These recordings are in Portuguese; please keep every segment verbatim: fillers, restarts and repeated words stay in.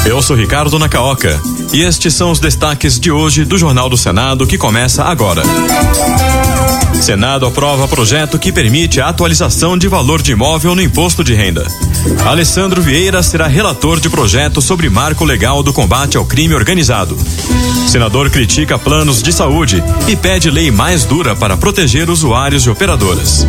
Eu sou Ricardo Nacaoca e estes são os destaques de hoje do Jornal do Senado que começa agora. Senado aprova projeto que permite a atualização de valor de imóvel no imposto de renda. Alessandro Vieira será relator de projeto sobre marco legal do combate ao crime organizado. Senador critica planos de saúde e pede lei mais dura para proteger usuários e operadoras.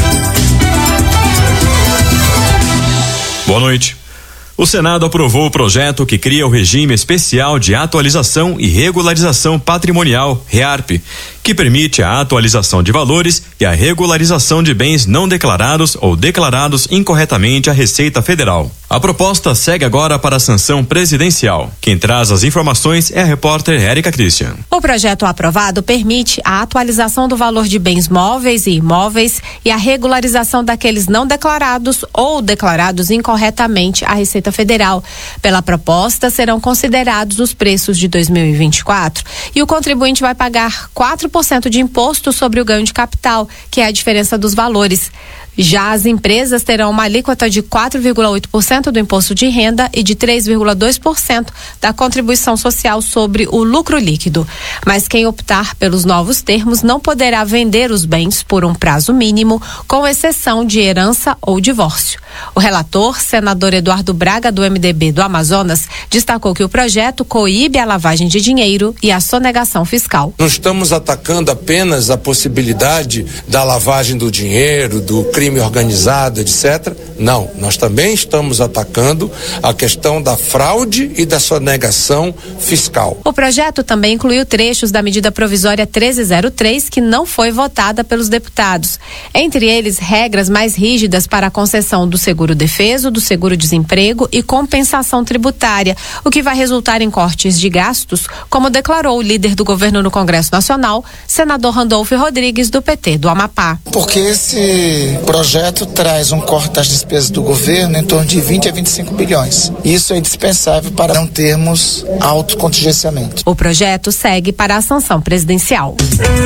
Boa noite. O Senado aprovou o projeto que cria o Regime Especial de Atualização e Regularização Patrimonial, REARP, que permite a atualização de valores e a regularização de bens não declarados ou declarados incorretamente à Receita Federal. A proposta segue agora para a sanção presidencial. Quem traz as informações é a repórter Érica Christian. O projeto aprovado permite a atualização do valor de bens móveis e imóveis e a regularização daqueles não declarados ou declarados incorretamente à Receita Federal. Pela proposta, serão considerados os preços de dois mil e vinte e quatro e o contribuinte vai pagar quatro por cento de imposto sobre o ganho de capital, que é a diferença dos valores. Já as empresas terão uma alíquota de quatro vírgula oito por cento do imposto de renda e de três vírgula dois por cento da contribuição social sobre o lucro líquido. Mas quem optar pelos novos termos não poderá vender os bens por um prazo mínimo, com exceção de herança ou divórcio. O relator, senador Eduardo Braga, do M D B do Amazonas, destacou que o projeto coíbe a lavagem de dinheiro e a sonegação fiscal. Não estamos atacando apenas a possibilidade da lavagem do dinheiro, do crime crime organizado, etcétera. Não, nós também estamos atacando a questão da fraude e da sonegação fiscal. O projeto também incluiu trechos da medida provisória treze zero três que não foi votada pelos deputados. Entre eles, regras mais rígidas para a concessão do seguro-defeso, do seguro-desemprego e compensação tributária, o que vai resultar em cortes de gastos, como declarou o líder do governo no Congresso Nacional, senador Randolfo Rodrigues, do P T do Amapá. Porque esse projeto traz um corte das despesas do governo em torno de vinte a vinte e cinco bilhões. Isso é indispensável para não termos alto contingenciamento. O projeto segue para a sanção presidencial.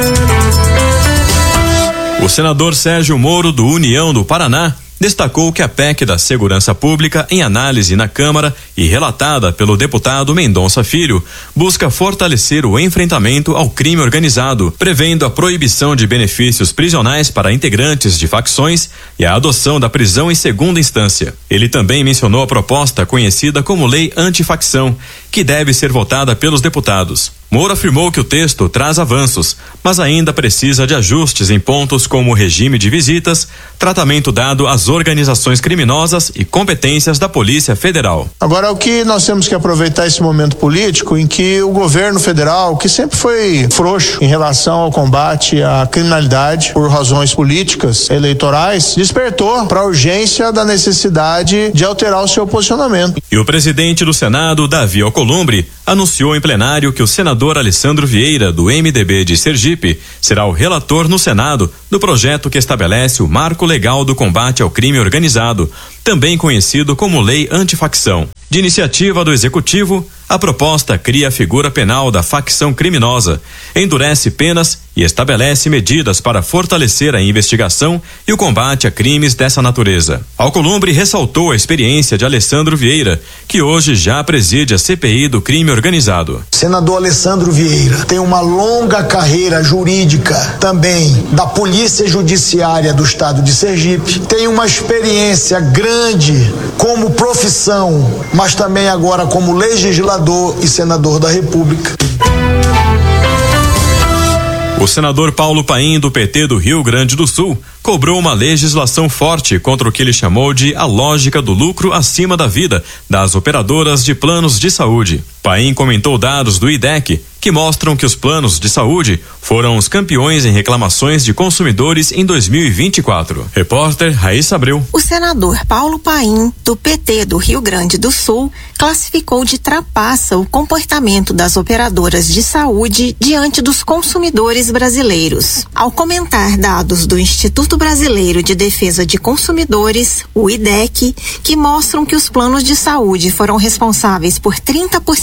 O senador Sérgio Moro, do União do Paraná, destacou que a P E C da Segurança Pública, em análise na Câmara e relatada pelo deputado Mendonça Filho, busca fortalecer o enfrentamento ao crime organizado, prevendo a proibição de benefícios prisionais para integrantes de facções e a adoção da prisão em segunda instância. Ele também mencionou a proposta conhecida como Lei Antifacção, que deve ser votada pelos deputados. Moro afirmou que o texto traz avanços, mas ainda precisa de ajustes em pontos como regime de visitas, tratamento dado às organizações criminosas e competências da Polícia Federal. Agora, o que nós temos que aproveitar esse momento político em que o governo federal, que sempre foi frouxo em relação ao combate à criminalidade por razões políticas, eleitorais, despertou para a urgência da necessidade de alterar o seu posicionamento. E o presidente do Senado, Davi Alcolumbre, anunciou em plenário que o senador Alessandro Vieira, do M D B de Sergipe, será o relator no Senado do projeto que estabelece o marco legal do combate ao crime organizado, também conhecido como Lei Antifacção. De iniciativa do Executivo, a proposta cria a figura penal da facção criminosa, endurece penas e estabelece medidas para fortalecer a investigação e o combate a crimes dessa natureza. Alcolumbre ressaltou a experiência de Alessandro Vieira, que hoje já preside a C P I do crime organizado. Senador Alessandro Vieira tem uma longa carreira jurídica também da Polícia Judiciária do Estado de Sergipe, tem uma experiência grande como profissão, mas também agora como legislador e senador da República. O senador Paulo Paim, do P T do Rio Grande do Sul, cobrou uma legislação forte contra o que ele chamou de a lógica do lucro acima da vida das operadoras de planos de saúde. Paim comentou dados do I D E C que mostram que os planos de saúde foram os campeões em reclamações de consumidores em dois mil e vinte e quatro. Repórter Raíssa Abreu. O senador Paulo Paim, do P T do Rio Grande do Sul, classificou de trapaça o comportamento das operadoras de saúde diante dos consumidores brasileiros. Ao comentar dados do Instituto Brasileiro de Defesa de Consumidores, o I D E C, que mostram que os planos de saúde foram responsáveis por trinta por cento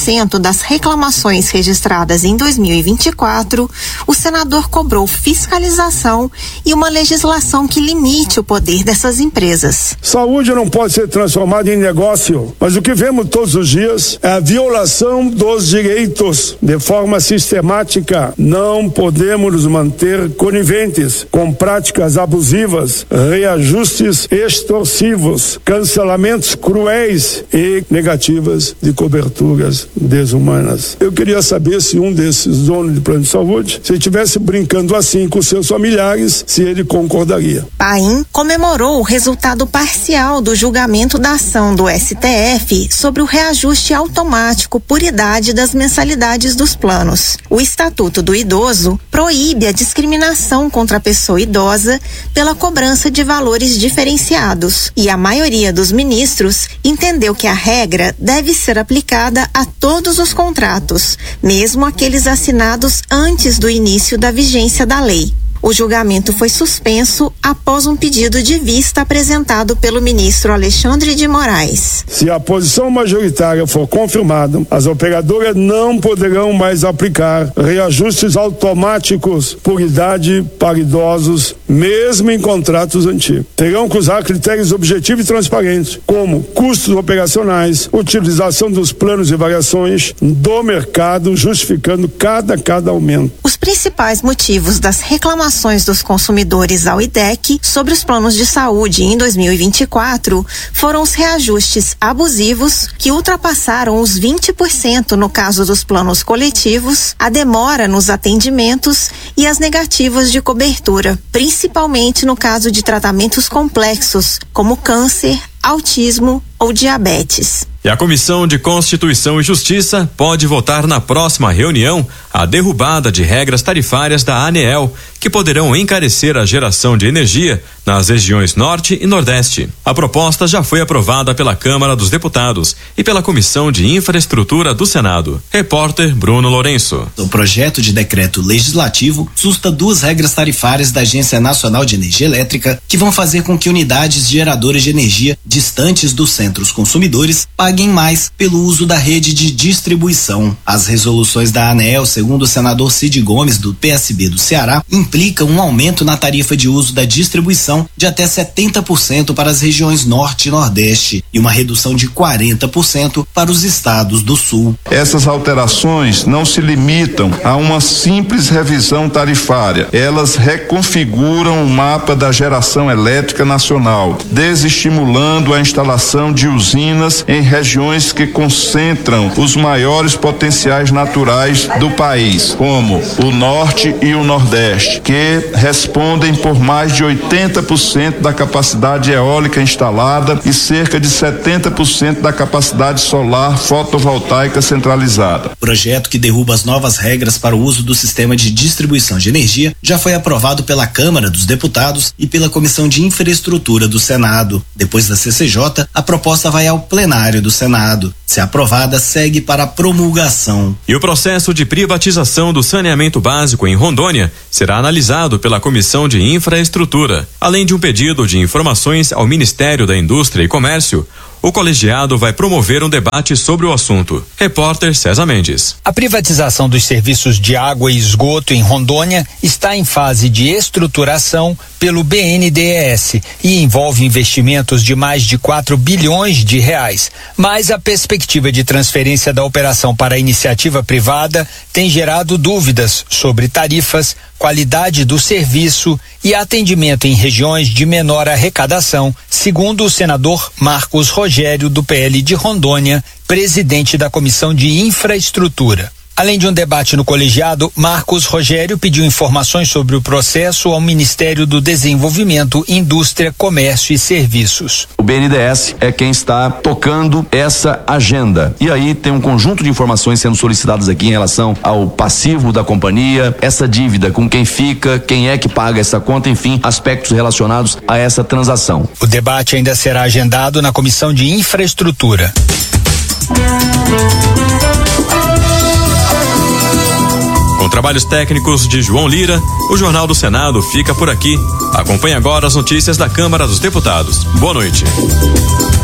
cento das reclamações registradas em dois mil e vinte e quatro, o senador cobrou fiscalização e uma legislação que limite o poder dessas empresas. Saúde não pode ser transformada em negócio, mas o que vemos todos os dias é a violação dos direitos de forma sistemática. Não podemos nos manter coniventes com práticas abusivas, reajustes extorsivos, cancelamentos cruéis e negativas de coberturas desumanas. Eu queria saber se um desses donos de plano de saúde, se estivesse brincando assim com seus familiares, se ele concordaria. Paim comemorou o resultado parcial do julgamento da ação do S T F sobre o reajuste automático por idade das mensalidades dos planos. O Estatuto do Idoso proíbe a discriminação contra a pessoa idosa pela cobrança de valores diferenciados, e a maioria dos ministros entendeu que a regra deve ser aplicada a todos os contratos, mesmo aqueles assinados antes do início da vigência da lei. O julgamento foi suspenso após um pedido de vista apresentado pelo ministro Alexandre de Moraes. Se a posição majoritária for confirmada, as operadoras não poderão mais aplicar reajustes automáticos por idade para idosos, mesmo em contratos antigos. Terão que usar critérios objetivos e transparentes, como custos operacionais, utilização dos planos e variações do mercado, justificando cada, cada aumento. Os principais motivos das reclamações dos consumidores ao I D E C sobre os planos de saúde em dois mil e vinte e quatro foram os reajustes abusivos, que ultrapassaram os vinte por cento no caso dos planos coletivos, a demora nos atendimentos e as negativas de cobertura, principalmente no caso de tratamentos complexos, como câncer, autismo ou diabetes. E a Comissão de Constituição e Justiça pode votar na próxima reunião a derrubada de regras tarifárias da ANEEL, que poderão encarecer a geração de energia nas regiões Norte e Nordeste. A proposta já foi aprovada pela Câmara dos Deputados e pela Comissão de Infraestrutura do Senado. Repórter Bruno Lourenço. O projeto de decreto legislativo susta duas regras tarifárias da Agência Nacional de Energia Elétrica que vão fazer com que unidades geradoras de energia distantes dos centros consumidores paguem mais pelo uso da rede de distribuição. As resoluções da ANEEL, segundo o senador Cid Gomes, do P S B do Ceará, implicam um aumento na tarifa de uso da distribuição de até setenta por cento para as regiões Norte e Nordeste e uma redução de quarenta por cento para os estados do Sul. Essas alterações não se limitam a uma simples revisão tarifária. Elas reconfiguram o mapa da geração elétrica nacional, desestimulando a instalação de usinas em regiões que concentram os maiores potenciais naturais do país, como o Norte e o Nordeste, que respondem por mais de oitenta por cento da capacidade eólica instalada e cerca de setenta por cento da capacidade solar fotovoltaica centralizada. O projeto, que derruba as novas regras para o uso do sistema de distribuição de energia, já foi aprovado pela Câmara dos Deputados e pela Comissão de Infraestrutura do Senado. Depois da C C J, a proposta vai ao plenário do Senado. Se aprovada, segue para a promulgação. E o processo de privatização do saneamento básico em Rondônia será analisado pela Comissão de Infraestrutura. Além de um pedido de informações ao Ministério da Indústria e Comércio, o colegiado vai promover um debate sobre o assunto. Repórter César Mendes. A privatização dos serviços de água e esgoto em Rondônia está em fase de estruturação pelo B N D E S e envolve investimentos de mais de quatro bilhões de reais. Mas a perspectiva de transferência da operação para a iniciativa privada tem gerado dúvidas sobre tarifas, qualidade do serviço e atendimento em regiões de menor arrecadação, segundo o senador Marcos Rogério, do P L de Rondônia, presidente da Comissão de Infraestrutura. Além de um debate no colegiado, Marcos Rogério pediu informações sobre o processo ao Ministério do Desenvolvimento, Indústria, Comércio e Serviços. O B N D E S é quem está tocando essa agenda. E aí tem um conjunto de informações sendo solicitadas aqui em relação ao passivo da companhia, essa dívida, com quem fica, quem é que paga essa conta, enfim, aspectos relacionados a essa transação. O debate ainda será agendado na Comissão de Infraestrutura. Com trabalhos técnicos de João Lira, o Jornal do Senado fica por aqui. Acompanhe agora as notícias da Câmara dos Deputados. Boa noite.